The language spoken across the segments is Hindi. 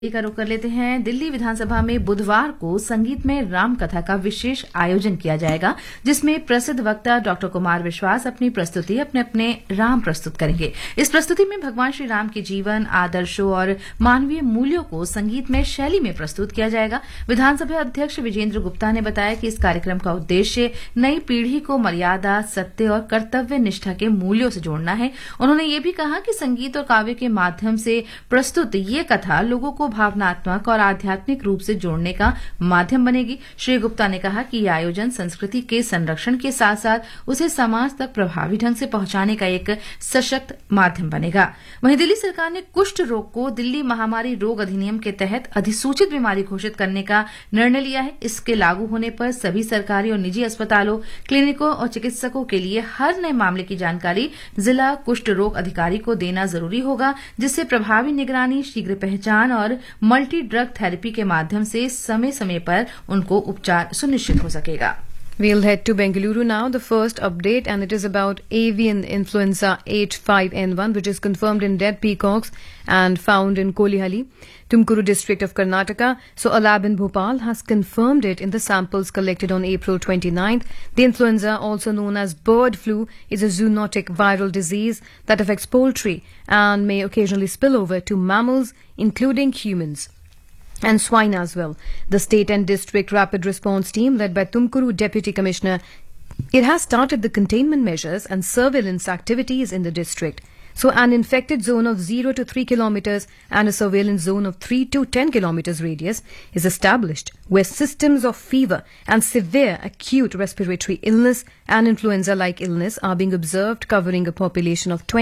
का रुख कर लेते हैं। दिल्ली विधानसभा में बुधवार को संगीतमय राम कथा का विशेष आयोजन किया जाएगा, जिसमें प्रसिद्ध वक्ता डॉक्टर कुमार विश्वास अपनी प्रस्तुति अपने राम प्रस्तुत करेंगे। इस प्रस्तुति में भगवान श्री राम के जीवन, आदर्शों और मानवीय मूल्यों को संगीतमय शैली में प्रस्तुत किया जाएगा। विधानसभा अध्यक्ष विजेंद्र गुप्ता ने बताया कि इस कार्यक्रम का उद्देश्य नई पीढ़ी को मर्यादा, सत्य और कर्तव्य निष्ठा के मूल्यों से जोड़ना है। उन्होंने ये भी कहा कि संगीत और काव्य के माध्यम से प्रस्तुत ये कथा लोगों को भावनात्मक और आध्यात्मिक रूप से जोड़ने का माध्यम बनेगी। श्री गुप्ता ने कहा कि यह आयोजन संस्कृति के संरक्षण के साथ साथ उसे समाज तक प्रभावी ढंग से पहुंचाने का एक सशक्त माध्यम बनेगा। वहीं दिल्ली सरकार ने कुष्ठ रोग को दिल्ली महामारी रोग अधिनियम के तहत अधिसूचित बीमारी घोषित करने का निर्णय लिया है। इसके लागू होने पर सभी सरकारी और निजी अस्पतालों, क्लिनिकों और चिकित्सकों के लिए हर नए मामले की जानकारी जिला कुष्ठ रोग अधिकारी को देना जरूरी होगा, जिससे प्रभावी निगरानी, शीघ्र पहचान और मल्टी ड्रग थेरेपी के माध्यम से समय समय पर उनको उपचार सुनिश्चित हो सकेगा। We'll head to Bengaluru now. The first update, and it is about avian influenza H5N1, which is confirmed in dead peacocks and found in Kolihalli, Tumkuru district of Karnataka. So, a lab in Bhopal has confirmed it in the samples collected on April 29th. The influenza, also known as bird flu, is a zoonotic viral disease that affects poultry and may occasionally spill over to mammals, including humans and swine as well. The state and district rapid response team, led by Tumkuru Deputy Commissioner, it has started the containment measures and surveillance activities in the district. So an infected zone of 0 to 3 kilometers and a surveillance zone of 3 to 10 kilometers radius is established, where systems of fever and severe acute respiratory illness and influenza-like illness are being observed, covering a population of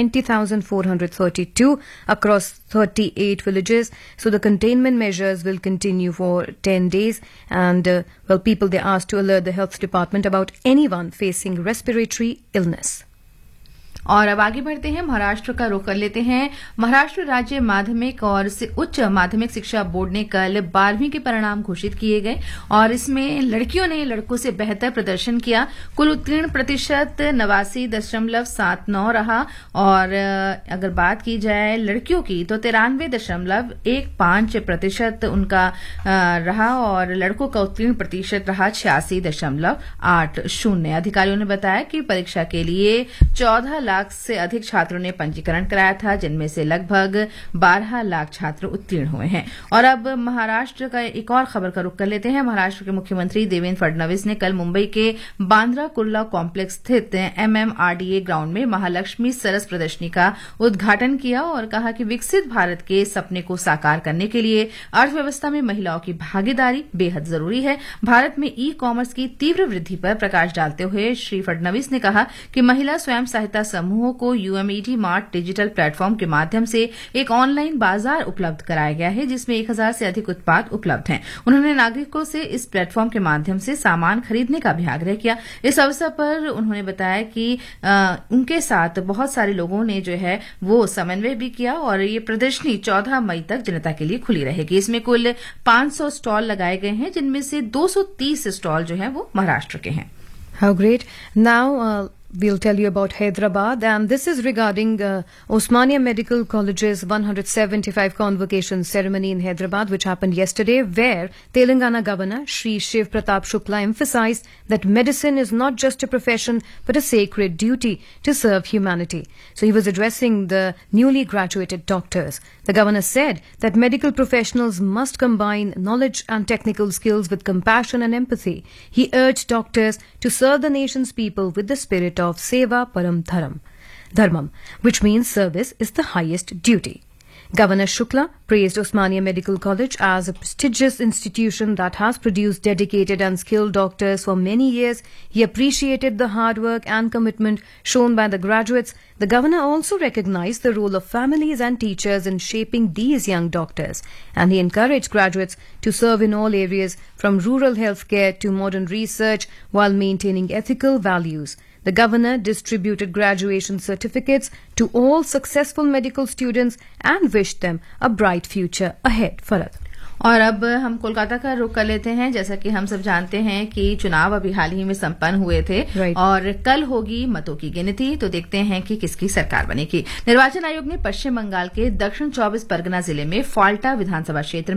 20,432 across 38 villages. So the containment measures will continue for 10 days, and people, they are asked to alert the health department about anyone facing respiratory illness. और अब आगे बढ़ते हैं, महाराष्ट्र का रुख कर लेते हैं। महाराष्ट्र राज्य माध्यमिक और उच्च माध्यमिक शिक्षा बोर्ड ने कल 12वीं के परिणाम घोषित किए गए और इसमें लड़कियों ने लड़कों से बेहतर प्रदर्शन किया। कुल उत्तीर्ण प्रतिशत 89.79 रहा और अगर बात की जाए लड़कियों की तो 93.15% उनका रहा और लड़कों का उत्तीर्ण प्रतिशत रहा 86.80। अधिकारियों ने बताया कि परीक्षा के लिए 14 लाख से अधिक छात्रों ने पंजीकरण कराया था, जिनमें से लगभग 12 लाख छात्र उत्तीर्ण हुए हैं। और अब महाराष्ट्र का एक और खबर का रुख कर लेते हैं। महाराष्ट्र के मुख्यमंत्री देवेंद्र फडणवीस ने कल मुंबई के बांद्रा कुर्ला कॉम्प्लेक्स स्थित MMRDA ग्राउंड में महालक्ष्मी सरस प्रदर्शनी का उद्घाटन किया और कहा कि विकसित भारत के सपने को साकार करने के लिए अर्थव्यवस्था में महिलाओं की भागीदारी बेहद जरूरी है। भारत में ई-कॉमर्स की तीव्र वृद्धि पर प्रकाश डालते हुए श्री फडणवीस ने कहा कि महिला स्वयं सहायता समूहों को UMED मार्ट डिजिटल प्लेटफॉर्म के माध्यम से एक ऑनलाइन बाजार उपलब्ध कराया गया है, जिसमें 1000 से अधिक उत्पाद उपलब्ध हैं। उन्होंने नागरिकों से इस प्लेटफॉर्म के माध्यम से सामान खरीदने का भी आग्रह किया। इस अवसर पर उन्होंने बताया कि उनके साथ बहुत सारे लोगों ने जो है वो समन्वय भी किया और ये प्रदर्शनी 14 मई तक जनता के लिए खुली रहेगी। इसमें कुल 500 स्टॉल लगाए गए हैं, जिनमें से 230 स्टॉल जो है वो महाराष्ट्र के हैं। How great. Now, we'll tell you about Hyderabad, and this is regarding Osmania Medical College's 175 convocation ceremony in Hyderabad, which happened yesterday, where Telangana Governor Shri Shiv Pratap Shukla emphasized that medicine is not just a profession but a sacred duty to serve humanity. So he was addressing the newly graduated doctors. The governor said that medical professionals must combine knowledge and technical skills with compassion and empathy. He urged doctors to serve the nation's people with the spirit of Seva Param Dharmam, which means service is the highest duty. Governor Shukla praised Osmania Medical College as a prestigious institution that has produced dedicated and skilled doctors for many years. He appreciated the hard work and commitment shown by the graduates. The governor also recognized the role of families and teachers in shaping these young doctors, and he encouraged graduates to serve in all areas from rural healthcare to modern research while maintaining ethical values. The governor distributed graduation certificates to all successful medical students and wished them a bright future ahead. Farad. और अब हम कोलकाता का रुख कर लेते हैं। जैसा कि हम सब जानते हैं कि चुनाव अभी हाल ही में संपन्न हुए थे और कल होगी मतों की गिनती, तो देखते हैं कि किसकी सरकार बनेगी। निर्वाचन आयोग ने पश्चिम बंगाल के दक्षिण 24 परगना जिले में फाल्टा विधानसभा क्षेत्र